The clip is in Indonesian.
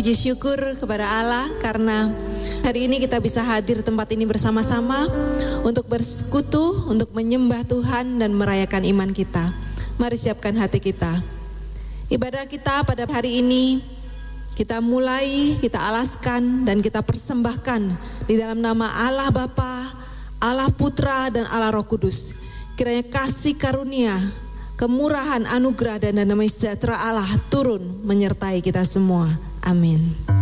Puji syukur kepada Allah karena hari ini kita bisa hadir tempat ini bersama-sama untuk bersekutu, untuk menyembah Tuhan dan merayakan iman kita. Mari siapkan hati kita. Ibadah kita pada hari ini kita mulai, kita alaskan dan kita persembahkan di dalam nama Allah Bapa, Allah Putra dan Allah Roh Kudus. Kiranya kasih karunia, kemurahan, anugerah dan damai sejahtera Allah turun menyertai kita semua. Amin.